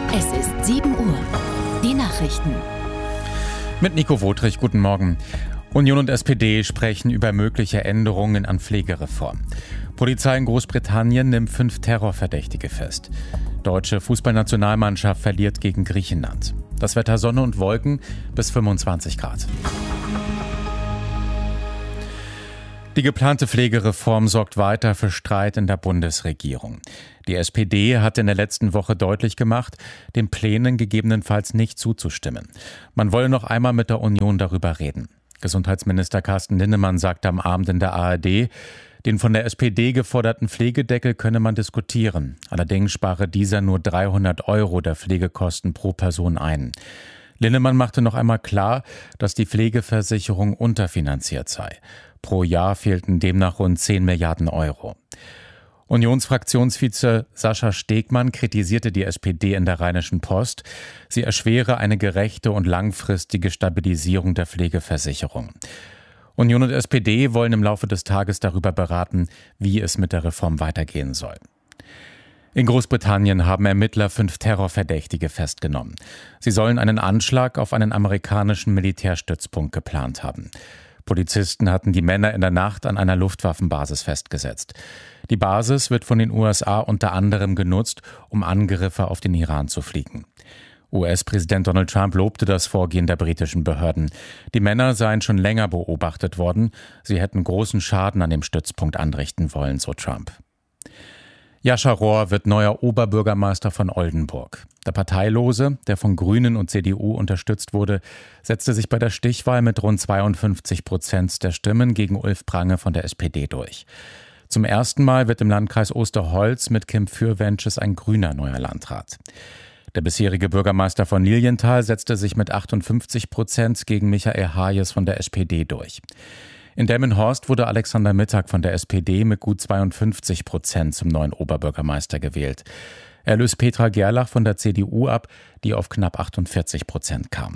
Es ist 7 Uhr. Die Nachrichten. Mit Nico Wotrich, guten Morgen. Union und SPD sprechen über mögliche Änderungen an Pflegereform. Polizei in Großbritannien nimmt 5 Terrorverdächtige fest. Deutsche Fußballnationalmannschaft verliert gegen Griechenland. Das Wetter Sonne und Wolken bis 25 Grad. Die geplante Pflegereform sorgt weiter für Streit in der Bundesregierung. Die SPD hat in der letzten Woche deutlich gemacht, den Plänen gegebenenfalls nicht zuzustimmen. Man wolle noch einmal mit der Union darüber reden. Gesundheitsminister Carsten Linnemann sagte am Abend in der ARD, den von der SPD geforderten Pflegedeckel könne man diskutieren. Allerdings spare dieser nur 300 € der Pflegekosten pro Person ein. Linnemann machte noch einmal klar, dass die Pflegeversicherung unterfinanziert sei. Pro Jahr fehlten demnach rund 10 Milliarden €. Unionsfraktionsvize Sascha Stegmann kritisierte die SPD in der Rheinischen Post. Sie erschwere eine gerechte und langfristige Stabilisierung der Pflegeversicherung. Union und SPD wollen im Laufe des Tages darüber beraten, wie es mit der Reform weitergehen soll. In Großbritannien haben Ermittler 5 Terrorverdächtige festgenommen. Sie sollen einen Anschlag auf einen amerikanischen Militärstützpunkt geplant haben. Polizisten hatten die Männer in der Nacht an einer Luftwaffenbasis festgesetzt. Die Basis wird von den USA unter anderem genutzt, um Angriffe auf den Iran zu fliegen. US-Präsident Donald Trump lobte das Vorgehen der britischen Behörden. Die Männer seien schon länger beobachtet worden. Sie hätten großen Schaden an dem Stützpunkt anrichten wollen, so Trump. Jascha Rohr wird neuer Oberbürgermeister von Oldenburg. Der Parteilose, der von Grünen und CDU unterstützt wurde, setzte sich bei der Stichwahl mit rund 52% der Stimmen gegen Ulf Prange von der SPD durch. Zum ersten Mal wird im Landkreis Osterholz mit Kim Fürwensches ein grüner neuer Landrat. Der bisherige Bürgermeister von Lilienthal setzte sich mit 58% gegen Michael Hayes von der SPD durch. In Delmenhorst wurde Alexander Mittag von der SPD mit gut 52% zum neuen Oberbürgermeister gewählt. Er löst Petra Gerlach von der CDU ab, die auf knapp 48% kam.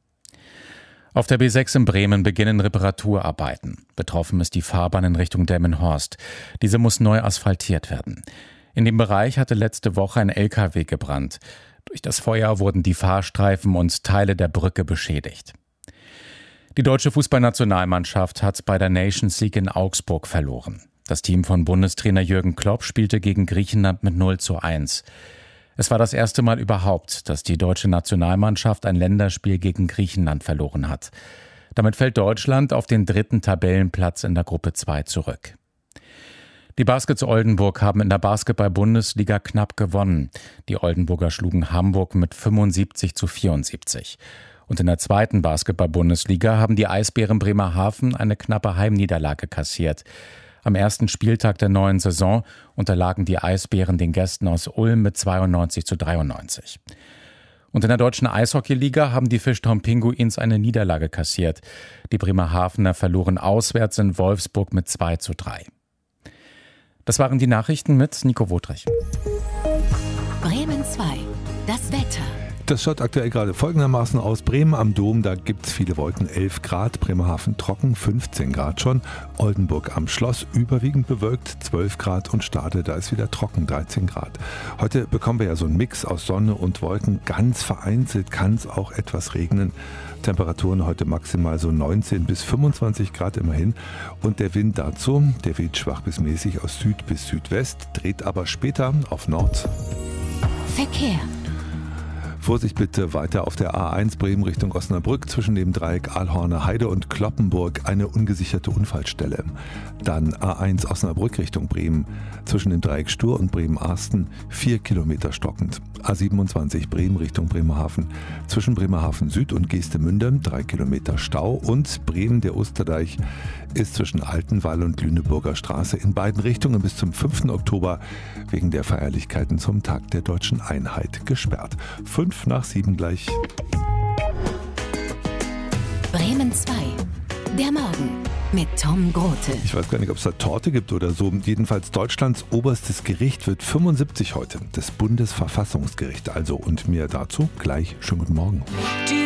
Auf der B6 in Bremen beginnen Reparaturarbeiten. Betroffen ist die Fahrbahn in Richtung Delmenhorst. Diese muss neu asphaltiert werden. In dem Bereich hatte letzte Woche ein LKW gebrannt. Durch das Feuer wurden die Fahrstreifen und Teile der Brücke beschädigt. Die deutsche Fußballnationalmannschaft hat bei der Nations League in Augsburg verloren. Das Team von Bundestrainer Jürgen Klopp spielte gegen Griechenland mit 0:1. Es war das erste Mal überhaupt, dass die deutsche Nationalmannschaft ein Länderspiel gegen Griechenland verloren hat. Damit fällt Deutschland auf den 3. Tabellenplatz in der Gruppe 2 zurück. Die Baskets Oldenburg haben in der Basketball-Bundesliga knapp gewonnen. Die Oldenburger schlugen Hamburg mit 75:74. Und in der 2. Basketball-Bundesliga haben die Eisbären Bremerhaven eine knappe Heimniederlage kassiert. Am ersten Spieltag der neuen Saison unterlagen die Eisbären den Gästen aus Ulm mit 92:93. Und in der deutschen Eishockeyliga haben die Fischtown Pinguins eine Niederlage kassiert. Die Bremerhavener verloren auswärts in Wolfsburg mit 2:3. Das waren die Nachrichten mit Nico Wotrich. Bremen 2. Das Wetter. Das schaut aktuell gerade folgendermaßen aus. Bremen am Dom, da gibt es viele Wolken, 11 Grad. Bremerhaven trocken, 15 Grad schon. Oldenburg am Schloss überwiegend bewölkt, 12 Grad. Und Stade, da ist wieder trocken, 13 Grad. Heute bekommen wir ja so einen Mix aus Sonne und Wolken. Ganz vereinzelt kann es auch etwas regnen. Temperaturen heute maximal so 19 bis 25 Grad immerhin. Und der Wind dazu, der weht schwach bis mäßig aus Süd bis Südwest, dreht aber später auf Nord. Verkehr. Vorsicht bitte weiter auf der A1 Bremen Richtung Osnabrück zwischen dem Dreieck Aalhorner Heide und Kloppenburg eine ungesicherte Unfallstelle. Dann A1 Osnabrück Richtung Bremen zwischen dem Dreieck Stur und Bremen-Arsten 4 Kilometer stockend. A27 Bremen Richtung Bremerhaven zwischen Bremerhaven Süd und Geestemünde 3 Kilometer Stau und Bremen der Osterdeich ist zwischen Altenwall und Lüneburger Straße in beiden Richtungen bis zum 5. Oktober wegen der Feierlichkeiten zum Tag der Deutschen Einheit gesperrt. 6:55 gleich. Bremen 2. Der Morgen mit Tom Grote. Ich weiß gar nicht, ob es da Torte gibt oder so. Jedenfalls Deutschlands oberstes Gericht wird 75 heute. Das Bundesverfassungsgericht also. Und mehr dazu gleich. Schönen guten Morgen.